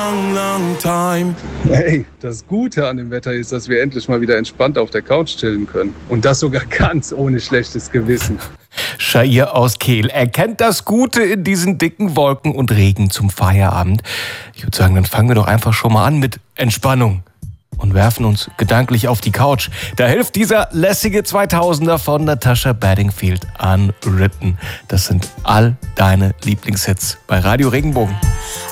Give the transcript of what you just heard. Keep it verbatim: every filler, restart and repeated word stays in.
long, long time. Hey, das Gute an dem Wetter ist, dass wir endlich mal wieder entspannt auf der Couch chillen können. Und das sogar ganz ohne schlechtes Gewissen. Shahir aus Kehl erkennt das Gute in diesen dicken Wolken und Regen zum Feierabend. Ich würde sagen, dann fangen wir doch einfach schon mal an mit Entspannung und werfen uns gedanklich auf die Couch. Da hilft dieser lässige zweitausender von Natasha Bedingfield, Unwritten. Das sind all deine Lieblingshits bei Radio Regenbogen.